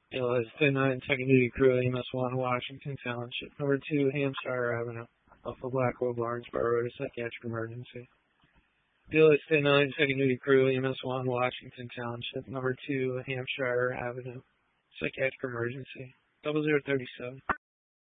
Is 10-9 second duty crew, EMS 1, Washington Township. Number 2, Hampshire Avenue, Alpha Blackwell, Lawrenceburg Road, a psychiatric emergency. Is 10-9 second duty crew, EMS 1, Washington Township. Number 2, Hampshire Avenue, psychiatric emergency. 0037.